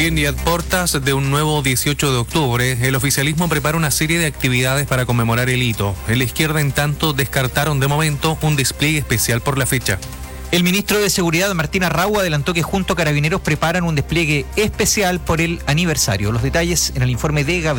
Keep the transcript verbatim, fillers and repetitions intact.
Bien, y a portas de un nuevo dieciocho de octubre, el oficialismo prepara una serie de actividades para conmemorar el hito. En la izquierda, en tanto, descartaron de momento un despliegue especial por la fecha. El ministro de Seguridad, Martín Arrau, adelantó que junto a Carabineros preparan un despliegue especial por el aniversario. Los detalles en el informe de Gabriel.